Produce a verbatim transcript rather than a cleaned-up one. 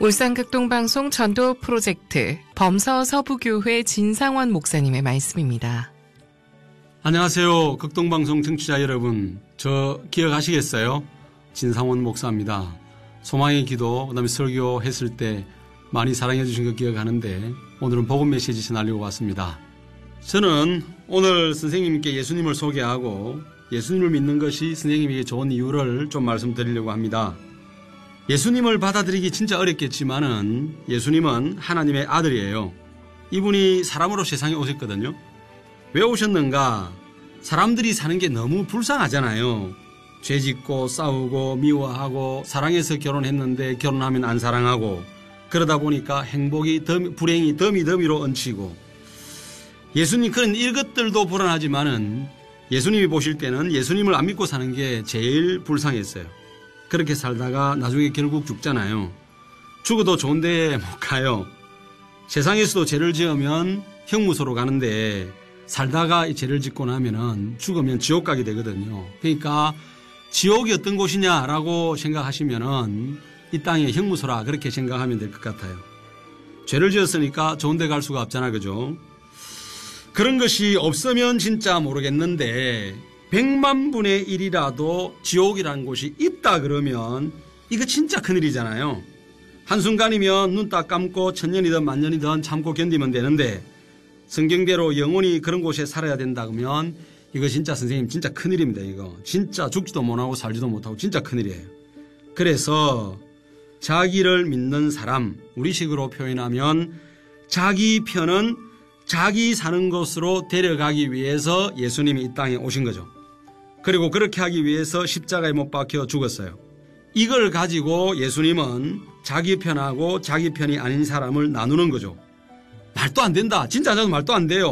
울산극동방송 전도 프로젝트 범서 서부교회 진상원 목사님의 말씀입니다. 안녕하세요. 극동방송 청취자 여러분. 저 기억하시겠어요? 진상원 목사입니다. 소망의 기도, 그 다음에 설교 했을 때 많이 사랑해 주신 거 기억하는데 오늘은 복음 메시지 전하려고 왔습니다. 저는 오늘 선생님께 예수님을 소개하고 예수님을 믿는 것이 선생님에게 좋은 이유를 좀 말씀드리려고 합니다. 예수님을 받아들이기 진짜 어렵겠지만은 예수님은 하나님의 아들이에요. 이분이 사람으로 세상에 오셨거든요. 왜 오셨는가? 사람들이 사는 게 너무 불쌍하잖아요. 죄 짓고 싸우고 미워하고 사랑해서 결혼했는데 결혼하면 안 사랑하고 그러다 보니까 행복이 더, 불행이 더미더미로 얹히고 예수님 그런 이것들도 불안하지만은 예수님이 보실 때는 예수님을 안 믿고 사는 게 제일 불쌍했어요. 그렇게 살다가 나중에 결국 죽잖아요. 죽어도 좋은 데에 못 가요. 세상에서도 죄를 지으면 형무소로 가는데 살다가 이 죄를 짓고 나면은 죽으면 지옥 가게 되거든요. 그러니까 지옥이 어떤 곳이냐라고 생각하시면은 이 땅의 형무소라 그렇게 생각하면 될 것 같아요. 죄를 지었으니까 좋은 데 갈 수가 없잖아, 그죠? 그런 것이 없으면 진짜 모르겠는데 백만 분의 일이라도 지옥이라는 곳이 있다 그러면 이거 진짜 큰일이잖아요. 한순간이면 눈 딱 감고 천년이든 만년이든 참고 견디면 되는데 성경대로 영원히 그런 곳에 살아야 된다 그러면 이거 진짜 선생님 진짜 큰일입니다. 이거 진짜 죽지도 못하고 살지도 못하고 진짜 큰일이에요. 그래서 자기를 믿는 사람, 우리식으로 표현하면 자기 편은 자기 사는 곳으로 데려가기 위해서 예수님이 이 땅에 오신 거죠. 그리고 그렇게 하기 위해서 십자가에 못 박혀 죽었어요. 이걸 가지고 예수님은 자기 편하고 자기 편이 아닌 사람을 나누는 거죠. 말도 안 된다. 진짜 저는 말도 안 돼요.